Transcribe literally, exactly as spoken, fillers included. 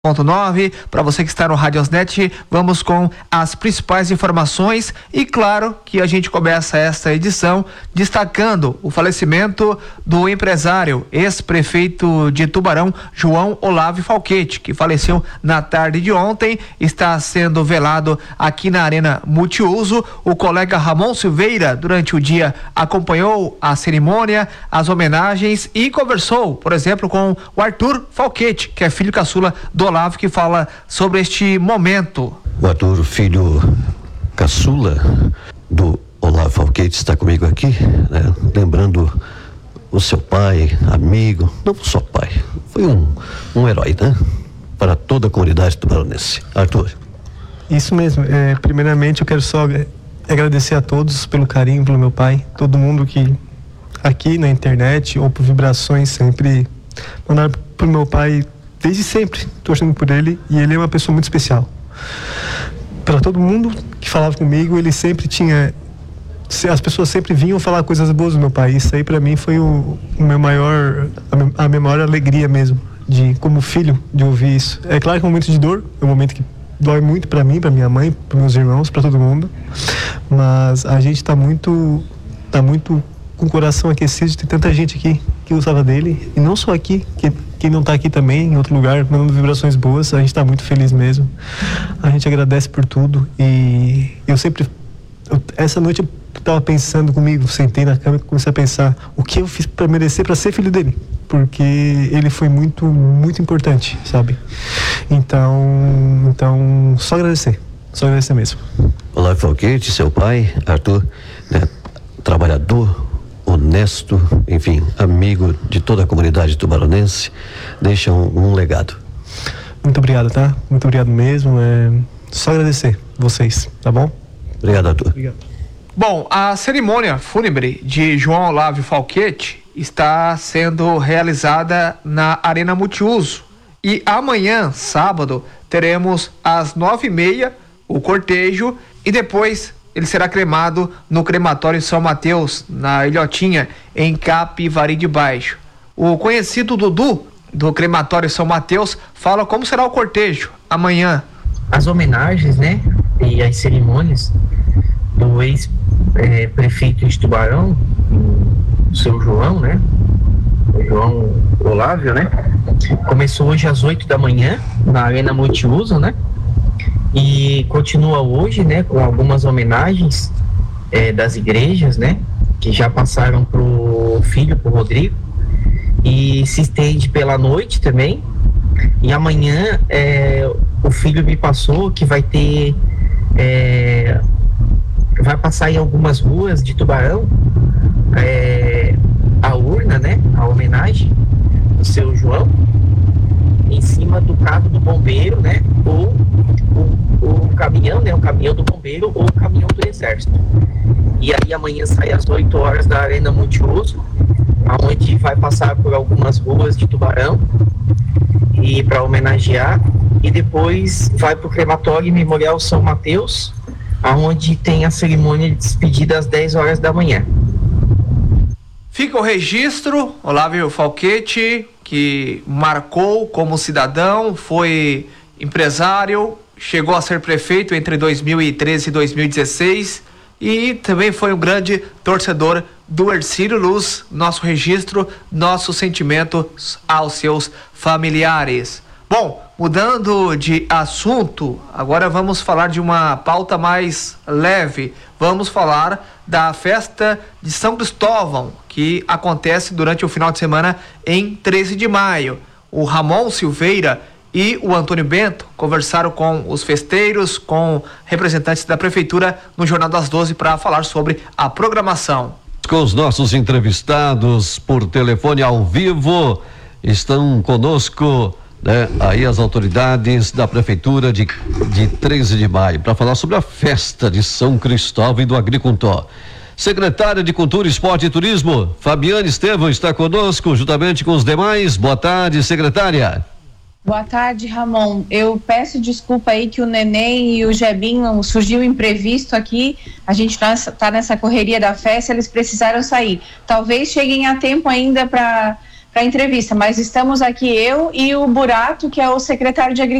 ponto nove, para você que está no Radiosnet, vamos com as principais informações e claro que a gente começa esta edição destacando o falecimento do empresário, ex-prefeito de Tubarão, João Olávio Falquete, que faleceu na tarde de ontem, está sendo velado aqui na Arena Multiuso. O colega Ramon Silveira, durante o dia, acompanhou a cerimônia, as homenagens e conversou, por exemplo, com o Arthur Falquete, que é filho caçula do Olávio, que fala sobre este momento. O Arthur, filho caçula do Olávio Falquete, está comigo aqui, né? Lembrando o seu pai, amigo, não só pai, foi um, um herói, né? Para toda a comunidade tubaronense. Arthur. Isso mesmo, é, primeiramente eu quero só agradecer a todos pelo carinho, pelo meu pai, todo mundo que aqui na internet ou por vibrações sempre mandaram pro meu pai. Desde sempre, torcendo por ele, e ele é uma pessoa muito especial. Para todo mundo que falava comigo, ele sempre tinha... As pessoas sempre vinham falar coisas boas do meu pai. Isso aí, para mim, foi o, o meu maior... A minha maior alegria mesmo, de como filho, de ouvir isso. É claro que é um momento de dor, é um momento que dói muito para mim, para minha mãe, para meus irmãos, para todo mundo. Mas a gente está muito... Tá muito com o coração aquecido de ter tanta gente aqui que gostava dele, e não só aqui, que quem não está aqui também, em outro lugar, mandando vibrações boas. A gente está muito feliz mesmo, a gente agradece por tudo. E eu sempre, eu, essa noite eu estava pensando comigo, sentei na cama e comecei a pensar o que eu fiz para merecer, para ser filho dele, porque ele foi muito, muito importante, sabe? Então, então só agradecer, só agradecer mesmo. Olá, Falquete, seu pai, Arthur, né, trabalhador, honesto, enfim, amigo de toda a comunidade tubaronense, deixa um, um legado. Muito obrigado, tá? Muito obrigado mesmo. É só agradecer vocês, tá bom? Obrigado, Arthur. Obrigado. Bom, a cerimônia fúnebre de João Olávio Falquete está sendo realizada na Arena Multiuso. E amanhã, sábado, teremos às nove e meia o cortejo e depois ele será cremado no crematório São Mateus, na Ilhotinha, em Capivari de Baixo. O conhecido Dudu, do crematório São Mateus, fala como será o cortejo amanhã. As homenagens, né, e as cerimônias do ex-prefeito de Tubarão, o seu João, né, o João Olávio, né, começou hoje às oito da manhã, na Arena Multiuso, né, e continua hoje, né, com algumas homenagens é, das igrejas, né, que já passaram pro filho, pro Rodrigo, e se estende pela noite também. E amanhã é, o filho me passou que vai ter é, vai passar em algumas ruas de Tubarão é, a urna, né, a homenagem do seu João, em cima do carro do bombeiro, né, ou o, o caminhão, né, o caminhão do bombeiro ou o caminhão do exército. E aí amanhã sai às oito horas da Arena Multiuso, aonde vai passar por algumas ruas de Tubarão e para homenagear, e depois vai para o crematório Memorial São Mateus, aonde tem a cerimônia de despedida às dez horas da manhã. Fica o registro, Olávio Falquete, que marcou como cidadão, foi empresário, chegou a ser prefeito entre dois mil e treze e dois mil e dezesseis e também foi um grande torcedor do Hercílio Luz. Nosso registro, nossos sentimentos aos seus familiares. Bom, mudando de assunto, agora vamos falar de uma pauta mais leve. Vamos falar da festa de São Cristóvão, que acontece durante o final de semana em treze de maio. O Ramon Silveira e o Antônio Bento conversaram com os festeiros, com representantes da prefeitura no Jornal das doze para falar sobre a programação. Com os nossos entrevistados por telefone ao vivo, estão conosco, né, aí as autoridades da prefeitura de, de treze de maio para falar sobre a festa de São Cristóvão e do Agricultor. Secretária de Cultura, Esporte e Turismo, Fabiane Estevão, está conosco juntamente com os demais. Boa tarde, secretária. Boa tarde, Ramon. Eu peço desculpa aí que o Neném e o Jebinho surgiu imprevisto aqui. A gente está nessa correria da festa, eles precisaram sair. Talvez cheguem a tempo ainda para para entrevista, mas estamos aqui eu e o Burato, que é o secretário de Agricultura.